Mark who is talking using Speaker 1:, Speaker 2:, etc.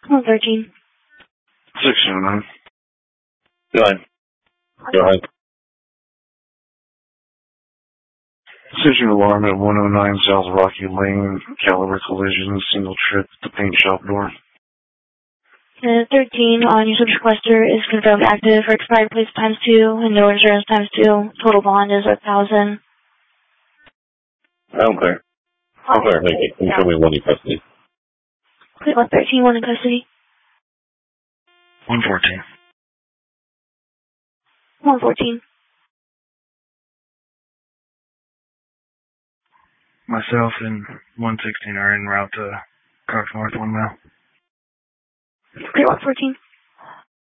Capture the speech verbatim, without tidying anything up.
Speaker 1: one thirteen.
Speaker 2: six oh nine.
Speaker 3: Go ahead. Go ahead.
Speaker 2: Decision alarm at one oh nine South Rocky Lane, caliber collision, single trip, the paint shop door.
Speaker 1: Uh, thirteen on your subject requester is confirmed active for expired plates times two and no insurance times two. Total bond is a thousand.
Speaker 3: I'm clear. I'm clear. Thank you. Can you show me one in custody?
Speaker 1: Okay, one thirteen, one in custody.
Speaker 2: one fourteen.
Speaker 1: one fourteen.
Speaker 2: Myself and one sixteen are en route to Cox North one mile.
Speaker 1: Okay, one fourteen.